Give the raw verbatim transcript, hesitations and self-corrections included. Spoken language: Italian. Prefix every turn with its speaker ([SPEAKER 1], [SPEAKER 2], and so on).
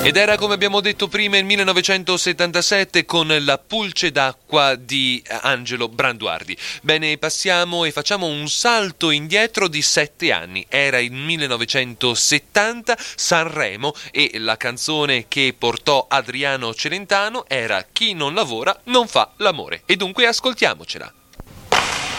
[SPEAKER 1] Ed era, come abbiamo detto prima, il millenovecentosettantasette con La pulce d'acqua di Angelo Branduardi. Bene, passiamo e facciamo un salto indietro di sette anni. Era il millenovecentosettanta, Sanremo, e la canzone che portò Adriano Celentano era Chi non lavora non fa l'amore. E dunque ascoltiamocela.